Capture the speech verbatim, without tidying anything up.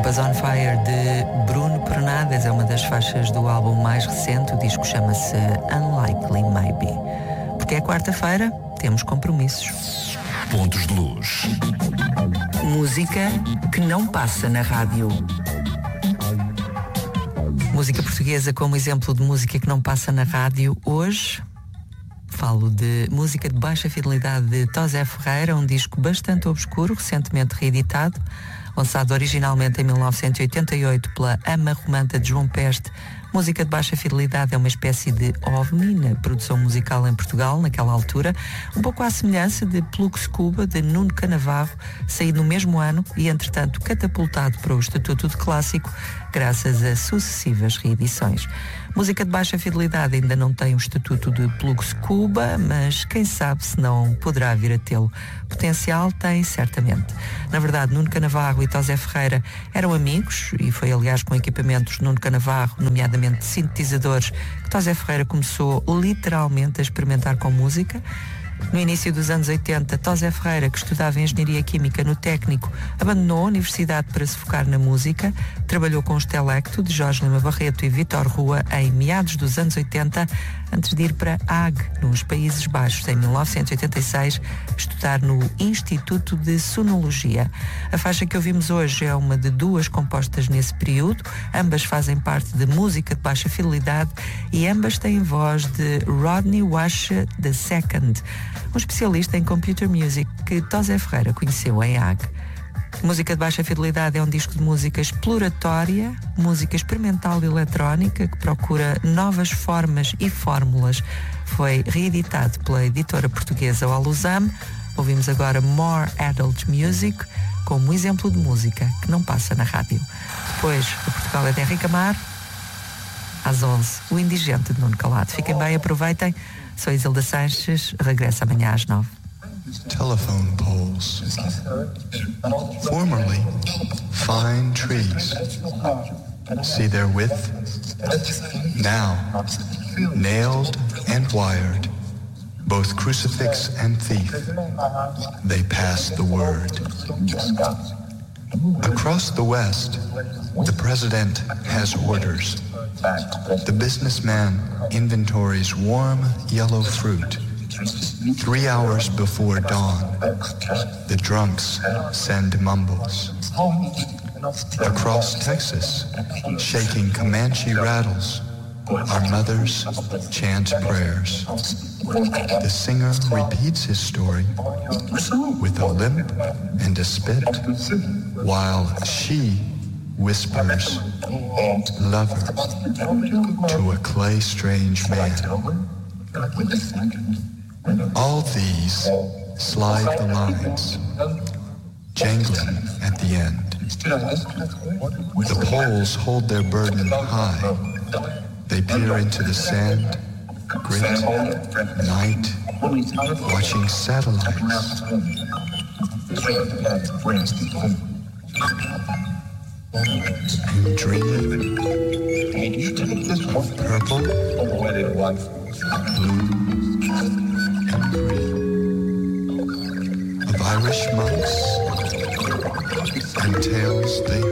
Campus on Fire de Bruno Pernades é uma das faixas do álbum mais recente. O disco chama-se Unlikely Maybe. Porque é quarta-feira, temos compromissos. Pontos de Luz. Música que não passa na rádio. Música portuguesa como exemplo de música que não passa na rádio. Hoje falo de música de baixa fidelidade de Tosé Ferreira, um disco bastante obscuro, recentemente reeditado, lançado originalmente em mil novecentos e oitenta e oito pela Ama Romanta de João Peste. Música de baixa fidelidade é uma espécie de ovni na produção musical em Portugal, naquela altura, um pouco à semelhança de Plux Cuba, de Nuno Canavarro, saído no mesmo ano e, entretanto, catapultado para o estatuto de clássico, graças a sucessivas reedições. Música de baixa fidelidade ainda não tem o estatuto de Plux Cuba, mas quem sabe se não poderá vir a tê-lo. Potencial tem, certamente. Na verdade, Nuno Canavarro e Tosé Ferreira eram amigos, e foi aliás com equipamentos Nuno Canavarro, nomeadamente sintetizadores, que Tosé Ferreira começou literalmente a experimentar com música. No início dos anos oitenta, Tosé Ferreira, que estudava Engenharia Química no Técnico, abandonou a universidade para se focar na música, trabalhou com os Telecto, de Jorge Lima Barreto e Vítor Rua, em meados dos anos oitenta, antes de ir para Hague, nos Países Baixos, em mil novecentos e oitenta e seis, estudar no Instituto de Sonologia. A faixa que ouvimos hoje é uma de duas compostas nesse período, ambas fazem parte de música de baixa fidelidade e ambas têm voz de Rodney Washer the Second, um especialista em computer music que Tosé Ferreira conheceu em Hague. Música de baixa fidelidade é um disco de música exploratória, música experimental e eletrónica que procura novas formas e fórmulas. Foi reeditado pela editora portuguesa Olusam. Ouvimos agora More Adult Music como exemplo de música que não passa na rádio. Depois, o Portugal é de Henrique Amaro. Às onze, o Indigente de Nuno Calado. Fiquem bem, aproveitem. Sou Isilda Sanches, regresso amanhã às nove. Telephone poles, formerly fine trees. See their width? Now, nailed and wired, both crucifix and thief, they pass the word. Across the West, the president has orders. The businessman inventories warm yellow fruit. Three hours before dawn, the drunks send mumbles. Across Texas, shaking Comanche rattles, our mothers chant prayers. The singer repeats his story with a limp and a spit, while she whispers, lover, to a clay-strange man. All these slide the lines, jangling at the end. The poles hold their burden high. They peer into the sand, grit, night, watching satellites. And dream of purple, blue, and green, of Irish monks and tales they